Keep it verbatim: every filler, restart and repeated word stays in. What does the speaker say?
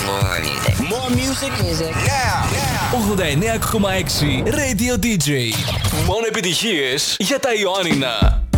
More music. More music. Music. Yeah. Yeah. ογδόντα εννέα κόμμα έξι Radio ντι τζέι. Μόνο επιτυχίες για τα Ιωάννινα.